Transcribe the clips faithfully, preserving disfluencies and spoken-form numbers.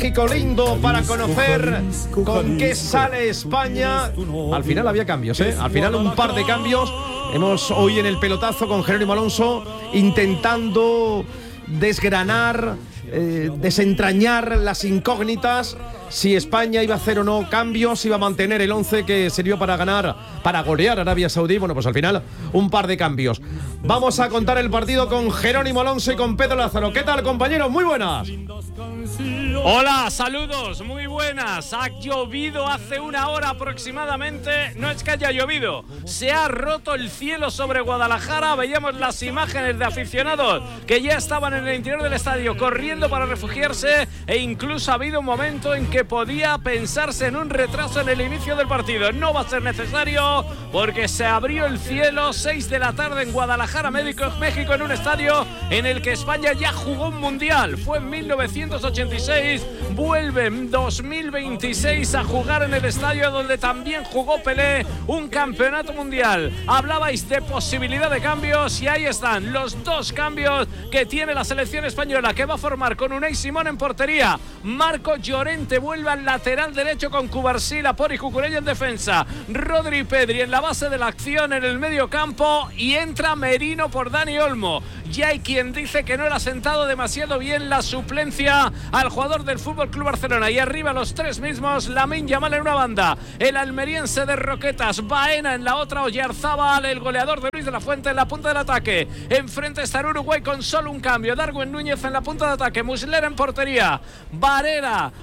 México lindo para conocer con qué sale España. Al final había cambios, ¿eh? Al final un par de cambios. Hemos hoy en el pelotazo con Jerónimo Alonso intentando desgranar, eh, desentrañar las incógnitas. Si España iba a hacer o no cambios, iba a mantener el once que sirvió para ganar, para golear a Arabia Saudí. Bueno, pues al final un par de cambios. Vamos a contar el partido con Jerónimo Alonso y con Pedro Lázaro. ¿Qué tal, compañeros? Muy buenas. Hola, saludos, muy buenas. Ha llovido hace una hora aproximadamente. No es que haya llovido, se ha roto el cielo sobre Guadalajara. Veíamos las imágenes de aficionados que ya estaban en el interior del estadio corriendo para refugiarse, e incluso ha habido un momento en que podía pensarse en un retraso en el inicio del partido. No va a ser necesario porque se abrió el cielo. Seis de la tarde en Guadalajara, México, en un estadio en el que España ya jugó un mundial. Fue en mil novecientos ochenta y seis, vuelve en dos mil veintiséis a jugar en el estadio donde también jugó Pelé un campeonato mundial. Hablabais de posibilidad de cambios y ahí están los dos cambios que tiene la selección española, que va a formar con Unai Simón en portería. Marco Llorente vuelve al lateral derecho con Cubarsí, Pori Cucurella en defensa. Rodri y Pedri en la base de la acción en el medio campo, y entra Merino por Dani Olmo. Ya hay quien dice que no le ha sentado demasiado bien la suplencia al jugador del F C Barcelona. Y arriba los tres mismos, Lamine Yamal en una banda, el almeriense de Roquetas, Baena en la otra, Oyarzábal, el goleador de Luis de la Fuente en la punta del ataque. Enfrente está Uruguay con solo un cambio, Darwin Núñez en la punta de ataque, Muslera en portería, Varela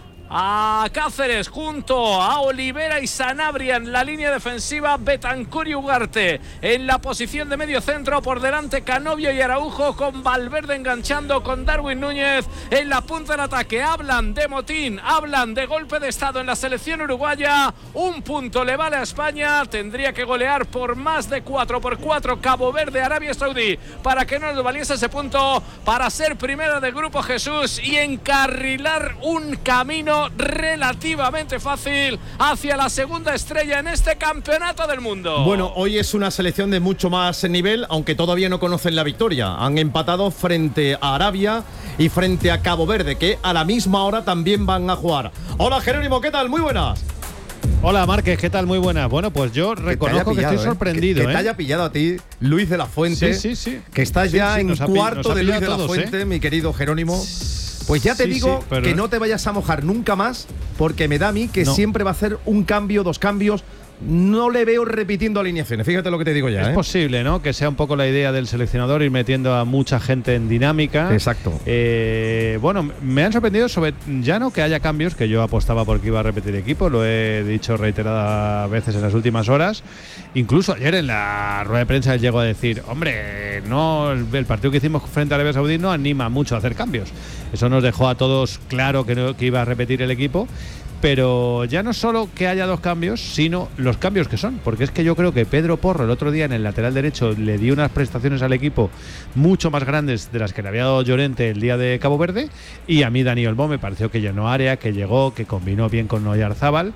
a Cáceres junto a Olivera y Sanabria en la línea defensiva, Betancur y Ugarte en la posición de medio centro, por delante Canovio y Araujo, con Valverde enganchando con Darwin Núñez en la punta del ataque. Hablan de motín, hablan de golpe de estado en la selección uruguaya. Un punto le vale a España, tendría que golear por más de cuatro por cuatro Cabo Verde, Arabia Saudí, para que no le valiese ese punto, para ser primera del grupo, Jesús, y encarrilar un camino relativamente fácil hacia la segunda estrella en este campeonato del mundo. Bueno, hoy es una selección de mucho más nivel, aunque todavía no conocen la victoria. Han empatado frente a Arabia y frente a Cabo Verde, que a la misma hora también van a jugar. Hola, Jerónimo, ¿qué tal? Muy buenas. Hola, Márquez, ¿qué tal? Muy buenas. Bueno, pues yo que reconozco pillado, que estoy sorprendido. Que, que ¿eh? te haya pillado a ti, Luis de la Fuente. Sí, sí, sí. Que estás sí, ya sí, en cuarto de Luis de todos, la Fuente, ¿eh? mi querido Jerónimo. Pues ya te sí, digo sí, pero que no te vayas a mojar nunca más, porque me da a mí que no. siempre va a hacer un cambio, dos cambios. No le veo repitiendo alineaciones, fíjate lo que te digo ya. Es ¿eh? posible, ¿no? Que sea un poco la idea del seleccionador, ir metiendo a mucha gente en dinámica. Exacto. Eh, bueno, me han sorprendido sobre ya no que haya cambios, que yo apostaba porque iba a repetir equipo, lo he dicho reiteradas veces en las últimas horas. Incluso ayer en la rueda de prensa llegó a decir, hombre, no, el, el partido que hicimos frente a Arabia Saudí no anima mucho a hacer cambios. Eso nos dejó a todos claro que, no, que iba a repetir el equipo. Pero ya no solo que haya dos cambios, sino los cambios que son, porque es que yo creo que Pedro Porro el otro día en el lateral derecho le dio unas prestaciones al equipo mucho más grandes de las que le había dado Llorente el día de Cabo Verde, y a mí Dani Olmo me pareció que llenó área, que llegó, que combinó bien con Oyarzábal,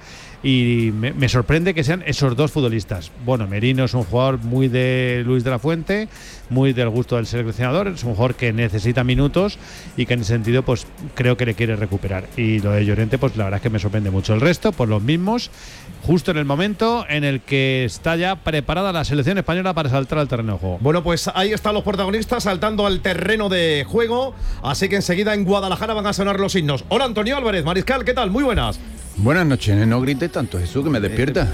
y me, me sorprende que sean esos dos futbolistas. Bueno, Merino es un jugador muy de Luis de la Fuente, muy del gusto del seleccionador, es un jugador que necesita minutos y que en ese sentido pues creo que le quiere recuperar, y lo de Llorente pues la verdad es que me sorprende mucho. El resto pues los mismos, justo en el momento en el que está ya preparada la selección española para saltar al terreno de juego. Bueno, pues ahí están los protagonistas saltando al terreno de juego, así que enseguida en Guadalajara van a sonar los himnos. Hola, Antonio Álvarez, Mariscal, ¿qué tal? Muy buenas. Buenas noches, no grites tanto, Jesús, que me despierta.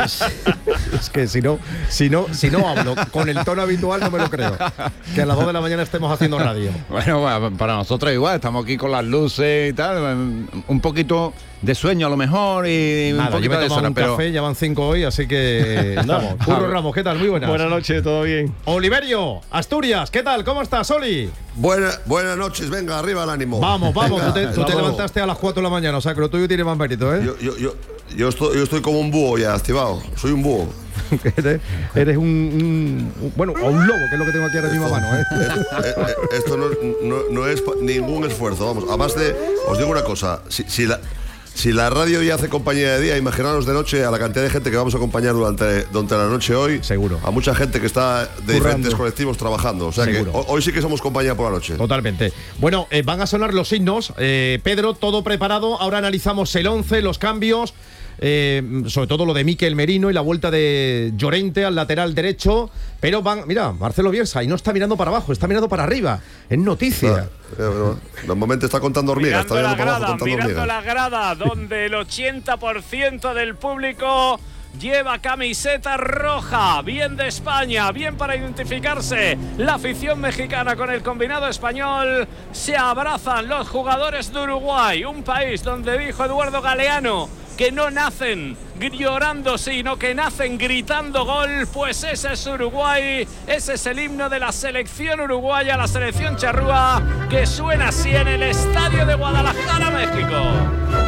Es que si no, si no, si no hablo con el tono habitual no me lo creo. Que a las dos de la mañana estemos haciendo radio. Bueno, para nosotros igual, estamos aquí con las luces y tal, un poquito de sueño a lo mejor y Nada, un poquito yo me he de tomado zona, un pero café, ya van cinco hoy, así que estamos. Curro Ramos, ¿qué tal? Muy buenas. Buenas noches, todo bien. Oliverio, Asturias, ¿qué tal? ¿Cómo estás, Oli? Buena, buenas noches, venga, arriba el ánimo. Vamos, vamos, Venga, tú te, tú te vamos. levantaste a las cuatro de la mañana, o sea que lo tuyo tiene más mérito, ¿eh? Yo, yo, yo, yo, estoy, yo estoy como un búho ya, activado. Soy un búho. eres, eres un, un, un. Bueno, o un lobo, que es lo que tengo aquí ahora mismo a mano, ¿eh? Esto, esto no, no, no es ningún esfuerzo, vamos. Además de. Os digo una cosa, si, si la. Si la radio ya hace compañía de día, imaginaros de noche a la cantidad de gente que vamos a acompañar durante, durante la noche hoy. Seguro. A mucha gente que está de Currando. diferentes colectivos trabajando. O sea Seguro. que hoy sí que somos compañía por la noche. Totalmente. Bueno, eh, van a sonar los signos. Eh, Pedro, todo preparado. Ahora analizamos el once, los cambios. Eh, sobre todo lo de Mikel Merino y la vuelta de Llorente al lateral derecho. Pero van, mira, Marcelo Bielsa, y no está mirando para abajo, está mirando para arriba. Es noticia. Ah, normalmente está contando hormigas. Mirando Está la mirando para grada, abajo, contando mirando hormigas. la grada, donde el ochenta por ciento del público lleva camiseta roja. Bien de España, bien para identificarse. La afición mexicana con el combinado español. Se abrazan los jugadores de Uruguay, un país donde dijo Eduardo Galeano que no nacen llorando, sino que nacen gritando gol. Pues ese es Uruguay, ese es el himno de la selección uruguaya, la selección charrúa, que suena así en el estadio de Guadalajara, México.